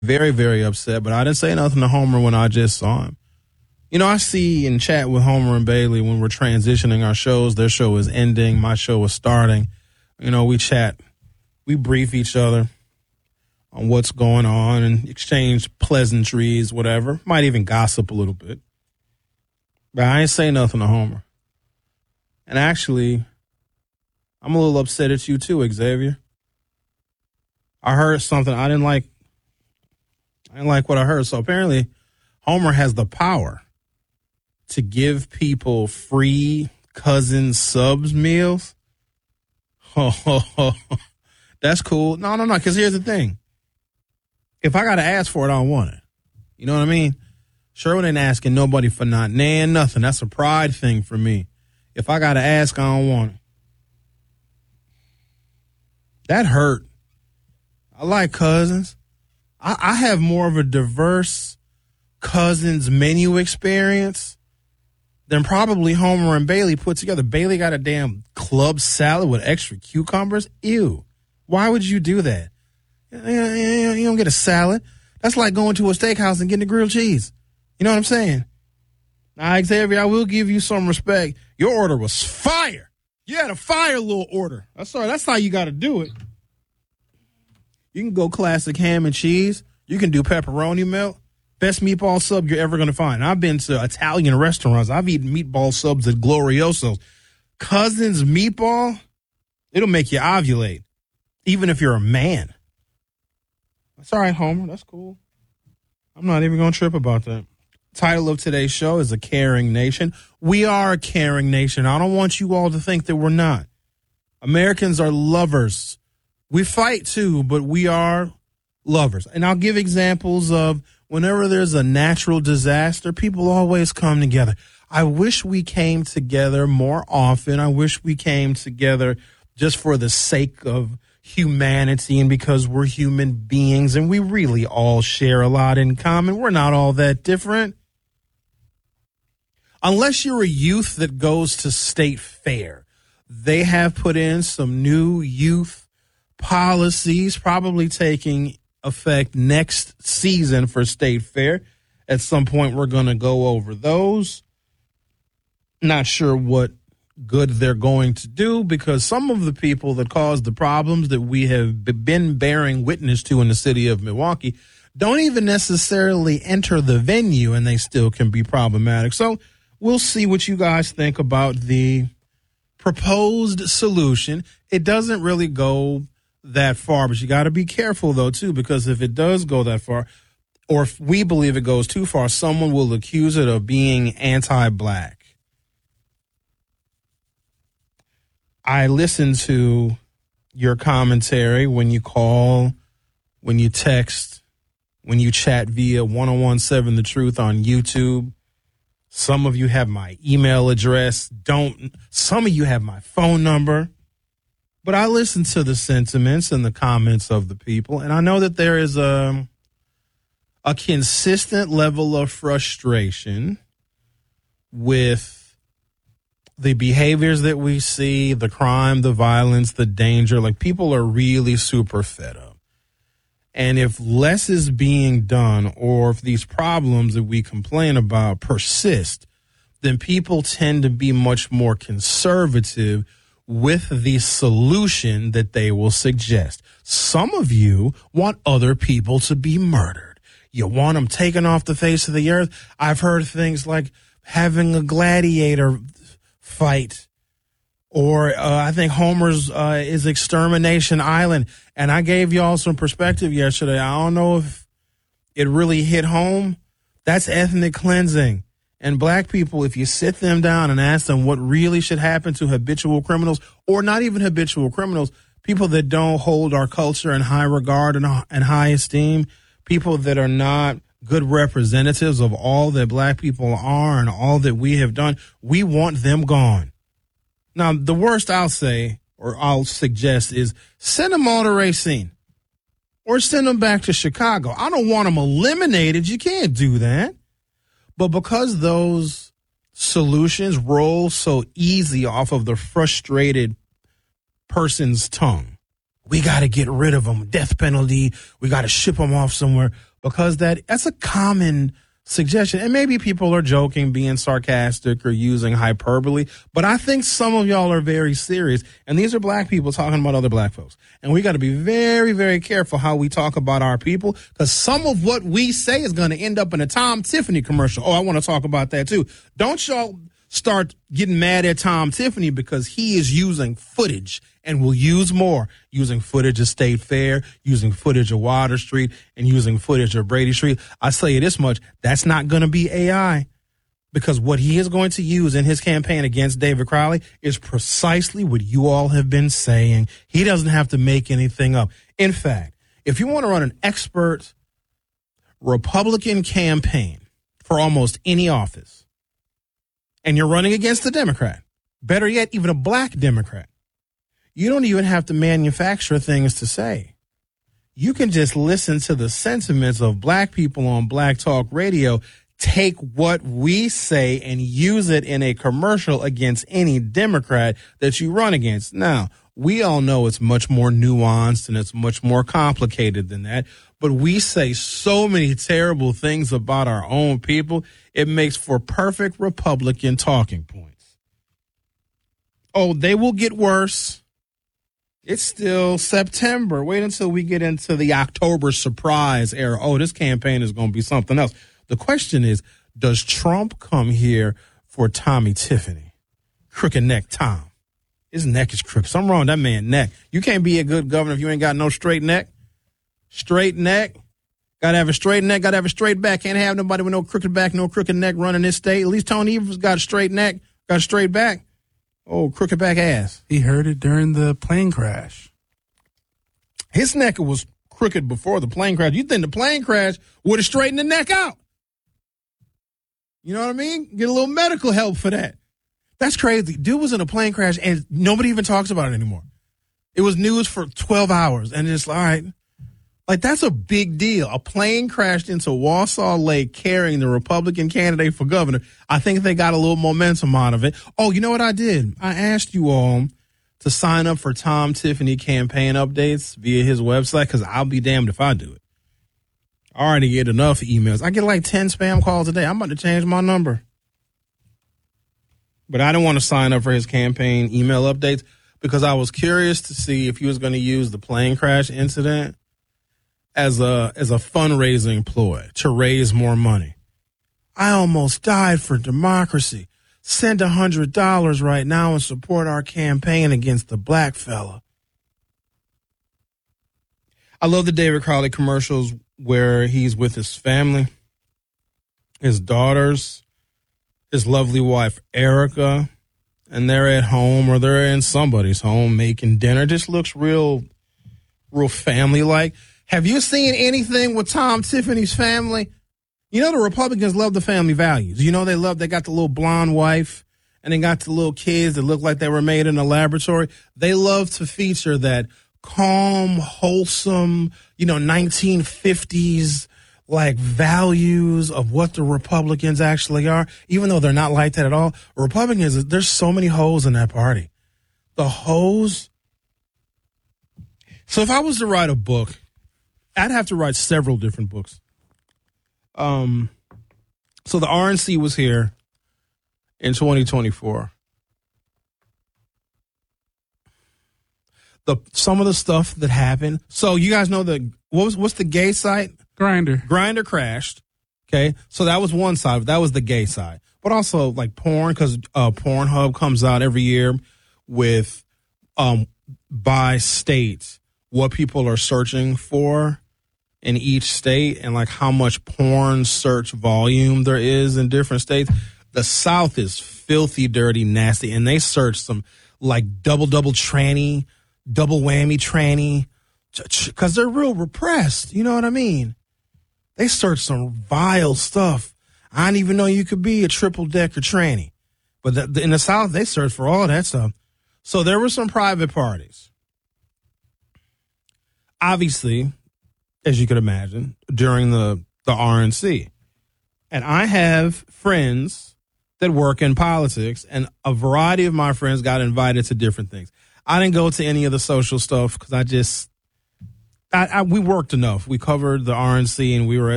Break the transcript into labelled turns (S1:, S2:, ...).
S1: Very, very upset, but I didn't say nothing to Homer when I just saw him. You know, I see and chat with Homer and Bailey when we're transitioning our shows. Their show is ending. My show is starting. You know, we chat. We brief each other on what's going on and exchange pleasantries, whatever. Might even gossip a little bit. But I ain't say nothing to Homer. And actually, I'm a little upset at you too, Xavier. I heard something I didn't like. I didn't like what I heard. So apparently, Homer has the power to give people free cousin subs meals. Oh, that's cool. No, because here's the thing. If I got to ask for it, I don't want it. You know what I mean? Sherwin ain't asking nobody for not nan nothing. That's a pride thing for me. If I got to ask, I don't want it. That hurt. I like cousins. I have more of a diverse cousins menu experience than probably Homer and Bailey put together. Bailey got a damn club salad with extra cucumbers. Ew. Why would you do that? You don't get a salad. That's like going to a steakhouse and getting a grilled cheese. You know what I'm saying? Now, Xavier, I will give you some respect. Your order was fire. You had a fire little order. That's how you got to do it. You can go classic ham and cheese. You can do pepperoni melt. Best meatball sub you're ever going to find. I've been to Italian restaurants. I've eaten meatball subs at Glorioso's. Cousin's meatball, it'll make you ovulate, even if you're a man. That's all right, Homer. That's cool. I'm not even going to trip about that. Title of today's show is A Caring Nation. We are a caring nation. I don't want you all to think that we're not. Americans are lovers. We fight too, but we are lovers. And I'll give examples of whenever there's a natural disaster, people always come together. I wish we came together more often. I wish we came together just for the sake of humanity and because we're human beings and we really all share a lot in common. We're not all that different. Unless you're a youth that goes to State Fair. They have put in some new youth policies probably taking effect next season for State Fair. At some point, we're going to go over those. Not sure what good they're going to do because some of the people that caused the problems that we have been bearing witness to in the city of Milwaukee don't even necessarily enter the venue and they still can be problematic. So we'll see what you guys think about the proposed solution. It doesn't really go that far, but you got to be careful though too, because if it does go that far, or if we believe it goes too far, someone will accuse it of being anti-black. I listen to your commentary when you call, when you text, when you chat via 1017 The Truth on YouTube. Some of you have my email address. Some of you have my phone number. But I listen to the sentiments and the comments of the people, and I know that there is a consistent level of frustration with the behaviors that we see, the crime, the violence, the danger. Like, people are really super fed up. And if less is being done, or if these problems that we complain about persist, then people tend to be much more conservative with the solution that they will suggest. Some of you want other people to be murdered. You want them taken off the face of the earth. I've heard things like having a gladiator fight, or I think Homer's is Extermination Island. And I gave y'all some perspective yesterday. I don't know if it really hit home. That's ethnic cleansing. And black people, if you sit them down and ask them what really should happen to habitual criminals, or not even habitual criminals, people that don't hold our culture in high regard and high esteem, people that are not good representatives of all that black people are and all that we have done, we want them gone. Now, the worst I'll say, or I'll suggest, is send them all to Racine or send them back to Chicago. I don't want them eliminated. You can't do that. But because those solutions roll so easy off of the frustrated person's tongue, we got to get rid of them. Death penalty. We got to ship them off somewhere. because that's a common suggestion. And maybe people are joking, being sarcastic, or using hyperbole, but I think some of y'all are very serious. And these are black people talking about other black folks. And we got to be very, very careful how we talk about our people, because some of what we say is going to end up in a Tom Tiffany commercial. Oh, I want to talk about that too. Don't y'all start getting mad at Tom Tiffany because he is using footage and will use more, using footage of State Fair, using footage of Water Street, and using footage of Brady Street. I tell you this much, that's not going to be AI, because what he is going to use in his campaign against David Crowley is precisely what you all have been saying. He doesn't have to make anything up. In fact, if you want to run an expert Republican campaign for almost any office, and you're running against a Democrat, better yet, even a black Democrat, you don't even have to manufacture things to say. You can just listen to the sentiments of black people on Black Talk Radio, take what we say and use it in a commercial against any Democrat that you run against. Now, we all know it's much more nuanced and it's much more complicated than that, but we say so many terrible things about our own people, it makes for perfect Republican talking points. Oh, they will get worse. It's still September. Wait until we get into the October surprise era. Oh, this campaign is going to be something else. The question is, does Trump come here for Tommy Tiffany? Crooked neck Tom. His neck is crooked. Something wrong with that man's neck. You can't be a good governor if you ain't got no straight neck. Straight neck. Got to have a straight neck. Got to have a straight back. Can't have nobody with no crooked back, no crooked neck running this state. At least Tony Evers got a straight neck, got a straight back. Oh, crooked back ass.
S2: He heard it during the plane crash.
S1: His neck was crooked before the plane crash. You think the plane crash would have straightened the neck out? You know what I mean? Get a little medical help for that. That's crazy. Dude was in a plane crash and nobody even talks about it anymore. It was news for 12 hours and it's all right. Like, that's a big deal. A plane crashed into Wausau Lake carrying the Republican candidate for governor. I think they got a little momentum out of it. Oh, you know what I did? I asked you all to sign up for Tom Tiffany campaign updates via his website, because I'll be damned if I do it. I already get enough emails. I get like 10 spam calls a day. I'm about to change my number. But I didn't want to sign up for his campaign email updates because I was curious to see if he was going to use the plane crash incident as a fundraising ploy to raise more money. I almost died for democracy. Send $100 right now and support our campaign against the black fella. I love the David Crowley commercials where he's with his family, his daughters, his lovely wife, Erica, and they're at home or they're in somebody's home making dinner. Just looks real family-like. Have you seen anything with Tom Tiffany's family? You know, the Republicans love the family values. You know, they got the little blonde wife and they got the little kids that look like they were made in a laboratory. They love to feature that calm, wholesome, 1950s like values of what the Republicans actually are, even though they're not like that at all. Republicans, there's so many hoes in that party. The hoes. So if I was to write a book, I'd have to write several different books. So the RNC was here in 2024. Some of the stuff that happened. So you guys know what's the gay site? Grindr crashed. Okay. So that was one side. That was the gay side. But also like porn, because Pornhub comes out every year with by state what people are searching for in each state and like how much porn search volume there is in different states. The South is filthy, dirty, nasty, and they search some like double tranny, double whammy tranny, because they're real repressed. You know what I mean? They search some vile stuff. I didn't even know you could be a triple decker tranny. But in the South, they search for all that stuff. So there were some private parties. Obviously, as you could imagine, during the RNC. And I have friends that work in politics, and a variety of my friends got invited to different things. I didn't go to any of the social stuff because we worked enough. We covered the RNC and we were